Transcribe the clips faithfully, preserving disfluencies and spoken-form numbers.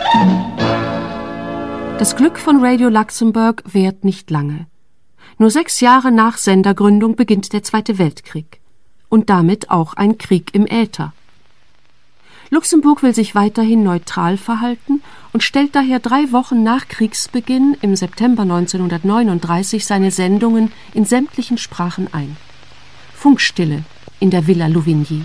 Das Glück von Radio Luxemburg währt nicht lange. Nur sechs Jahre nach Sendergründung beginnt der Zweite Weltkrieg. Und damit auch ein Krieg im Äther. Luxemburg will sich weiterhin neutral verhalten und stellt daher drei Wochen nach Kriegsbeginn im September neunzehnhundertneununddreißig seine Sendungen in sämtlichen Sprachen ein. Funkstille in der Villa Louvigny.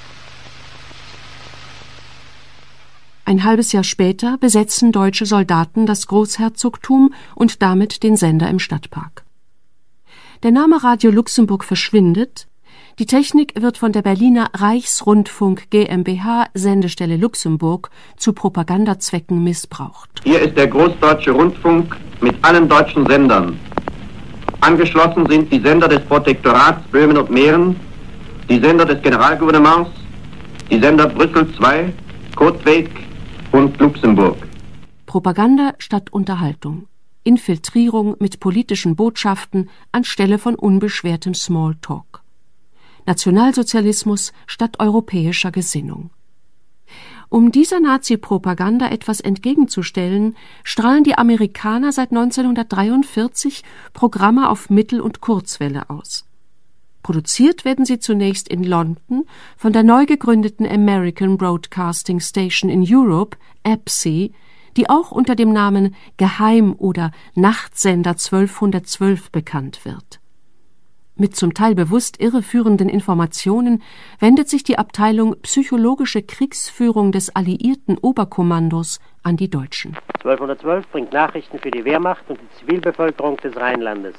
Ein halbes Jahr später besetzen deutsche Soldaten das Großherzogtum und damit den Sender im Stadtpark. Der Name Radio Luxemburg verschwindet. Die Technik wird von der Berliner Reichsrundfunk GmbH Sendestelle Luxemburg zu Propagandazwecken missbraucht. Hier ist der Großdeutsche Rundfunk mit allen deutschen Sendern. Angeschlossen sind die Sender des Protektorats Böhmen und Mähren, die Sender des Generalgouvernements, die Sender Brüssel zwei, Kotwijk und Luxemburg. Propaganda statt Unterhaltung. Infiltrierung mit politischen Botschaften anstelle von unbeschwertem Smalltalk. Nationalsozialismus statt europäischer Gesinnung. Um dieser Nazi-Propaganda etwas entgegenzustellen, strahlen die Amerikaner seit neunzehnhundertdreiundvierzig Programme auf Mittel- und Kurzwelle aus. Produziert werden sie zunächst in London von der neu gegründeten American Broadcasting Station in Europe, A B C E, die auch unter dem Namen Geheim- oder Nachtsender zwölfhundertzwölf bekannt wird. Mit zum Teil bewusst irreführenden Informationen wendet sich die Abteilung Psychologische Kriegsführung des Alliierten Oberkommandos an die Deutschen. zwölfhundertzwölf bringt Nachrichten für die Wehrmacht und die Zivilbevölkerung des Rheinlandes.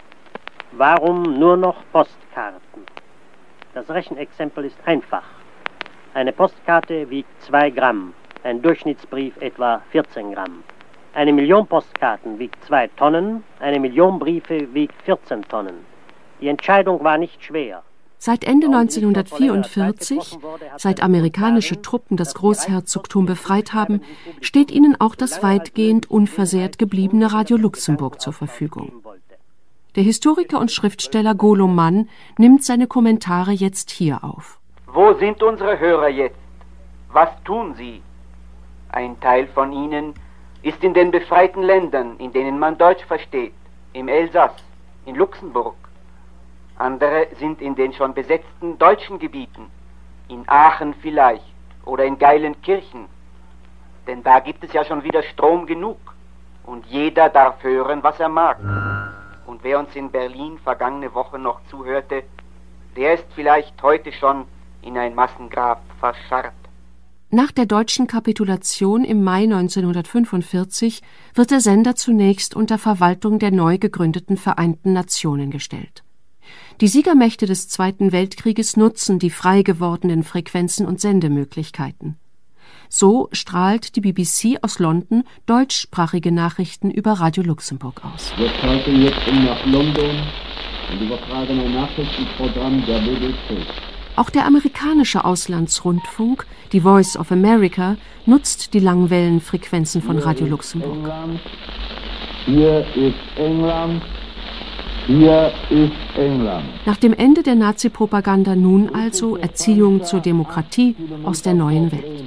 Warum nur noch Postkarten? Das Rechenexempel ist einfach. Eine Postkarte wiegt zwei Gramm, ein Durchschnittsbrief etwa vierzehn Gramm. Eine Million Postkarten wiegt zwei Tonnen, eine Million Briefe wiegt vierzehn Tonnen. Die Entscheidung war nicht schwer. Seit Ende neunzehnhundertvierundvierzig, seit amerikanische Truppen das Großherzogtum befreit haben, steht ihnen auch das weitgehend unversehrt gebliebene Radio Luxemburg zur Verfügung. Der Historiker und Schriftsteller Golo Mann nimmt seine Kommentare jetzt hier auf. Wo sind unsere Hörer jetzt? Was tun sie? Ein Teil von ihnen ist in den befreiten Ländern, in denen man Deutsch versteht, im Elsass, in Luxemburg. Andere sind in den schon besetzten deutschen Gebieten, in Aachen vielleicht oder in Geilenkirchen. Denn da gibt es ja schon wieder Strom genug und jeder darf hören, was er mag. Und wer uns in Berlin vergangene Woche noch zuhörte, der ist vielleicht heute schon in ein Massengrab verscharrt. Nach der deutschen Kapitulation im Mai neunzehnhundertfünfundvierzig wird der Sender zunächst unter Verwaltung der neu gegründeten Vereinten Nationen gestellt. Die Siegermächte des Zweiten Weltkrieges nutzen die frei gewordenen Frequenzen und Sendemöglichkeiten. So strahlt die B B C aus London deutschsprachige Nachrichten über Radio Luxemburg aus. Wir schalten jetzt um nach London und übertragen ein Nachrichtenprogramm der B B C. Auch der amerikanische Auslandsrundfunk, die Voice of America, nutzt die Langwellenfrequenzen von Radio Luxemburg. Hier ist England. Hier ist England. Nach dem Ende der Nazi-Propaganda nun also Erziehung zur Demokratie aus der neuen Welt.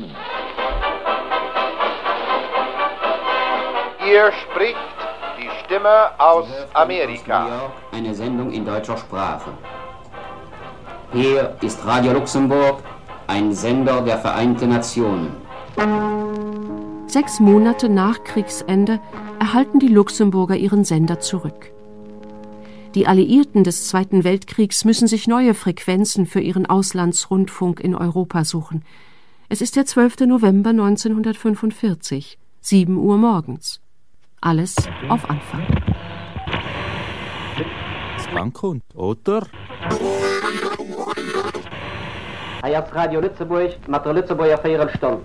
Hier spricht die Stimme aus Amerika. Eine Sendung in deutscher Sprache. Hier ist Radio Luxemburg, ein Sender der Vereinten Nationen. Sechs Monate nach Kriegsende erhalten die Luxemburger ihren Sender zurück. Die Alliierten des Zweiten Weltkriegs müssen sich neue Frequenzen für ihren Auslandsrundfunk in Europa suchen. Es ist der zwölfte November neunzehnhundertfünfundvierzig, sieben Uhr morgens. Alles auf Anfang. Das Bankund, oder? Jetzt Radio Lützeburg, mit der Lützeburger Viertelstunde.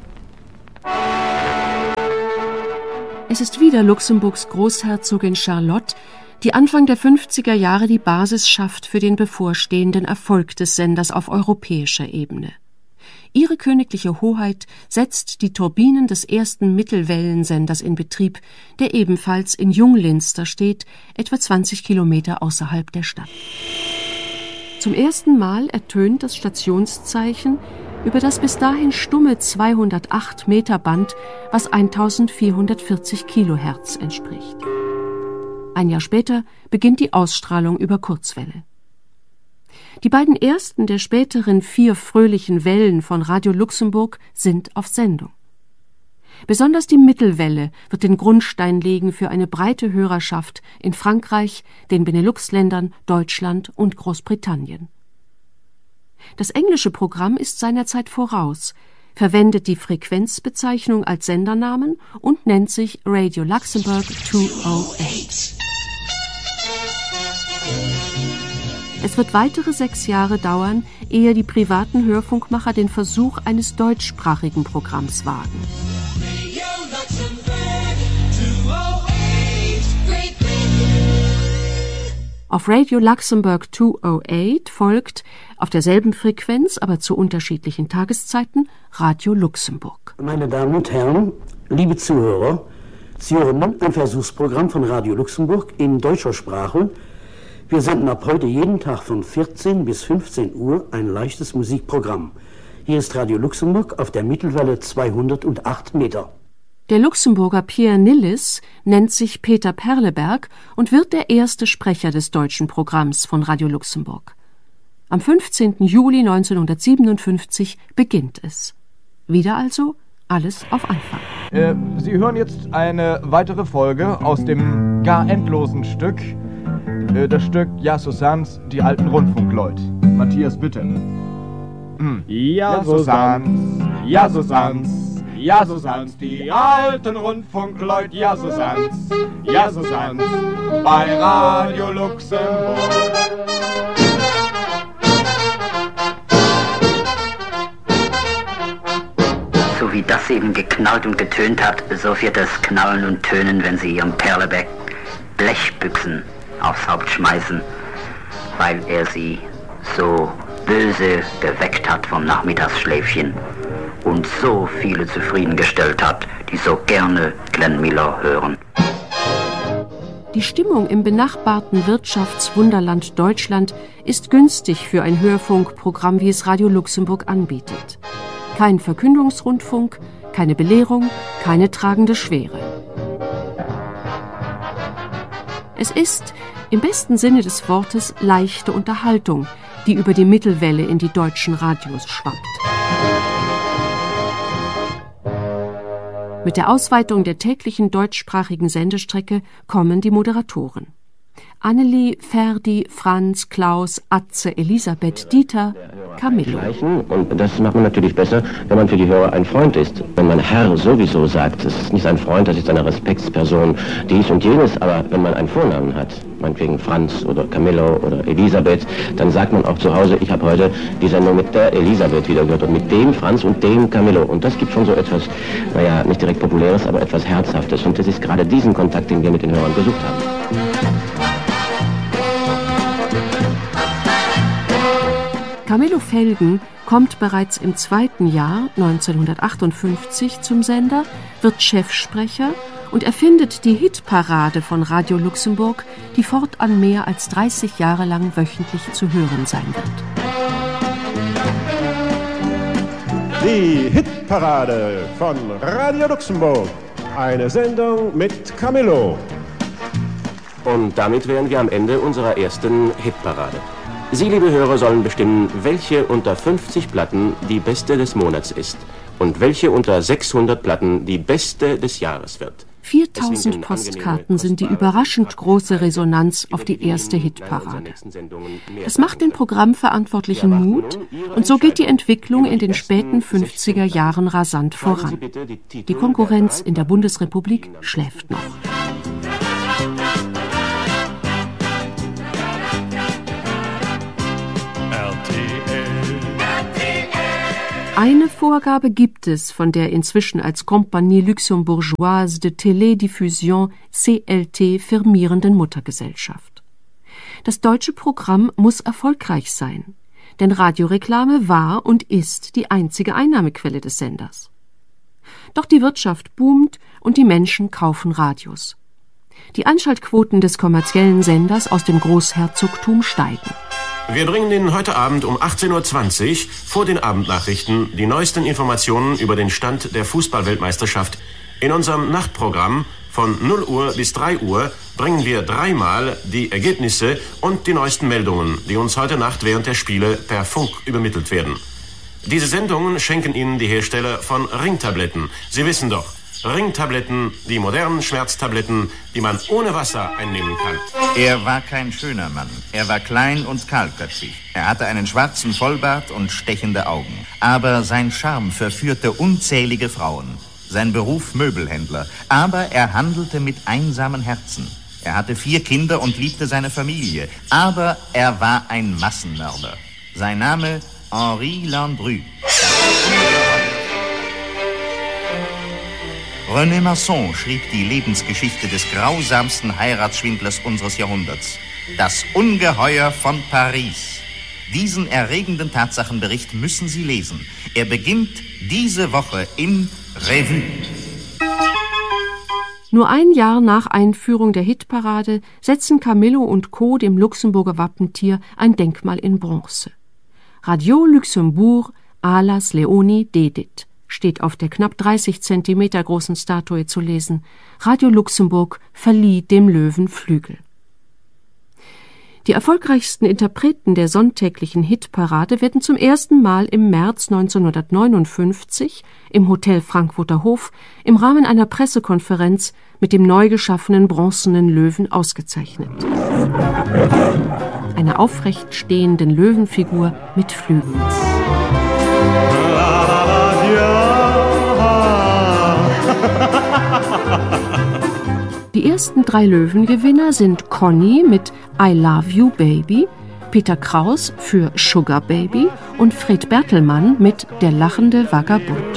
Es ist wieder Luxemburgs Großherzogin Charlotte, die Anfang der fünfziger Jahre die Basis schafft für den bevorstehenden Erfolg des Senders auf europäischer Ebene. Ihre königliche Hoheit setzt die Turbinen des ersten Mittelwellensenders in Betrieb, der ebenfalls in Junglinster steht, etwa zwanzig Kilometer außerhalb der Stadt. Zum ersten Mal ertönt das Stationszeichen über das bis dahin stumme zweihundertacht Meter Band, was eintausendvierhundertvierzig Kilohertz entspricht. Ein Jahr später beginnt die Ausstrahlung über Kurzwelle. Die beiden ersten der späteren vier fröhlichen Wellen von Radio Luxemburg sind auf Sendung. Besonders die Mittelwelle wird den Grundstein legen für eine breite Hörerschaft in Frankreich, den Benelux-Ländern, Deutschland und Großbritannien. Das englische Programm ist seiner Zeit voraus, verwendet die Frequenzbezeichnung als Sendernamen und nennt sich Radio Luxembourg zweihundertacht. Es wird weitere sechs Jahre dauern, ehe die privaten Hörfunkmacher den Versuch eines deutschsprachigen Programms wagen. Auf Radio Luxembourg zweihundertacht folgt, auf derselben Frequenz, aber zu unterschiedlichen Tageszeiten, Radio Luxemburg. Meine Damen und Herren, liebe Zuhörer, Sie hören ein Versuchsprogramm von Radio Luxemburg in deutscher Sprache. Wir senden ab heute jeden Tag von vierzehn bis fünfzehn Uhr ein leichtes Musikprogramm. Hier ist Radio Luxemburg auf der Mittelwelle zweihundertacht Meter. Der Luxemburger Pierre Nilles nennt sich Peter Perleberg und wird der erste Sprecher des deutschen Programms von Radio Luxemburg. Am fünfzehnten Juli neunzehnhundertsiebenundfünfzig beginnt es. Wieder also alles auf Anfang. Äh, Sie hören jetzt eine weitere Folge aus dem gar endlosen Stück, äh, das Stück Ja, so san's, die alten Rundfunkleut. Matthias, bitte. Hm. Ja, so san's, ja, so san's. Ja, so san's, die alten Rundfunkleut, ja, so san's, ja, so san's, bei Radio Luxemburg. So wie das eben geknallt und getönt hat, so wird es knallen und tönen, wenn Sie Ihrem Perleberg Blechbüchsen aufs Haupt schmeißen, weil er Sie so böse geweckt hat vom Nachmittagsschläfchen und so viele zufriedengestellt hat, die so gerne Glenn Miller hören. Die Stimmung im benachbarten Wirtschaftswunderland Deutschland ist günstig für ein Hörfunkprogramm, wie es Radio Luxemburg anbietet. Kein Verkündungsrundfunk, keine Belehrung, keine tragende Schwere. Es ist, im besten Sinne des Wortes, leichte Unterhaltung, die über die Mittelwelle in die deutschen Radios schwappt. Mit der Ausweitung der täglichen deutschsprachigen Sendestrecke kommen die Moderatoren. Annelie, Ferdi, Franz, Klaus, Atze, Elisabeth, Dieter, Camillo. Und das macht man natürlich besser, wenn man für die Hörer ein Freund ist. Wenn man Herr sowieso sagt, das ist nicht ein Freund, das ist eine Respektsperson, dies und jenes, aber wenn man einen Vornamen hat, meinetwegen Franz oder Camillo oder Elisabeth, dann sagt man auch zu Hause, ich habe heute die Sendung mit der Elisabeth wieder gehört und mit dem Franz und dem Camillo. Und das gibt schon so etwas, naja, nicht direkt Populäres, aber etwas Herzhaftes. Und das ist gerade diesen Kontakt, den wir mit den Hörern gesucht haben. Camillo Felgen kommt bereits im zweiten Jahr neunzehnhundertachtundfünfzig zum Sender, wird Chefsprecher und erfindet die Hitparade von Radio Luxemburg, die fortan mehr als dreißig Jahre lang wöchentlich zu hören sein wird. Die Hitparade von Radio Luxemburg. Eine Sendung mit Camillo. Und damit wären wir am Ende unserer ersten Hitparade. Sie, liebe Hörer, sollen bestimmen, welche unter fünfzig Platten die beste des Monats ist und welche unter sechshundert Platten die beste des Jahres wird. viertausend Postkarten sind die überraschend große Resonanz auf die erste Hitparade. Das macht den Programmverantwortlichen Mut und so geht die Entwicklung in den späten fünfziger Jahren rasant voran. Die Konkurrenz in der Bundesrepublik schläft noch. Eine Vorgabe gibt es von der inzwischen als Compagnie Luxembourgeoise de Télédiffusion C L T firmierenden Muttergesellschaft. Das deutsche Programm muss erfolgreich sein, denn Radioreklame war und ist die einzige Einnahmequelle des Senders. Doch die Wirtschaft boomt und die Menschen kaufen Radios. Die Einschaltquoten des kommerziellen Senders aus dem Großherzogtum steigen. Wir bringen Ihnen heute Abend um achtzehn Uhr zwanzig vor den Abendnachrichten die neuesten Informationen über den Stand der Fußball-Weltmeisterschaft. In unserem Nachtprogramm von null Uhr bis drei Uhr bringen wir dreimal die Ergebnisse und die neuesten Meldungen, die uns heute Nacht während der Spiele per Funk übermittelt werden. Diese Sendungen schenken Ihnen die Hersteller von Ringtabletten. Sie wissen doch, Ringtabletten, die modernen Schmerztabletten, die man ohne Wasser einnehmen kann. Er war kein schöner Mann. Er war klein und kahlköpfig. Er hatte einen schwarzen Vollbart und stechende Augen. Aber sein Charme verführte unzählige Frauen. Sein Beruf Möbelhändler. Aber er handelte mit einsamen Herzen. Er hatte vier Kinder und liebte seine Familie. Aber er war ein Massenmörder. Sein Name Henri Landru. René Masson schrieb die Lebensgeschichte des grausamsten Heiratsschwindlers unseres Jahrhunderts. Das Ungeheuer von Paris. Diesen erregenden Tatsachenbericht müssen Sie lesen. Er beginnt diese Woche in Revue. Nur ein Jahr nach Einführung der Hitparade setzen Camillo und Co. dem Luxemburger Wappentier ein Denkmal in Bronze. Radio Luxembourg, Alas Leoni Dedit steht auf der knapp dreißig Zentimeter großen Statue zu lesen. Radio Luxemburg verlieh dem Löwen Flügel. Die erfolgreichsten Interpreten der sonntäglichen Hitparade werden zum ersten Mal im März neunzehnhundertneunundfünfzig im Hotel Frankfurter Hof im Rahmen einer Pressekonferenz mit dem neu geschaffenen bronzenen Löwen ausgezeichnet. Einer aufrecht stehenden Löwenfigur mit Flügeln. Die ersten drei Löwengewinner sind Conny mit I Love You Baby, Peter Kraus für Sugar Baby und Fred Bertelmann mit Der lachende Vagabund.